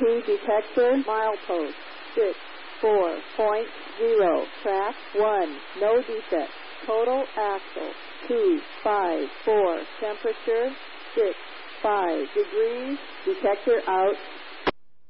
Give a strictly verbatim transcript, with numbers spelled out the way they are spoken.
two detector, milepost six four point zero, track one, no defect, total axle two five four, temperature six five degrees, detector out.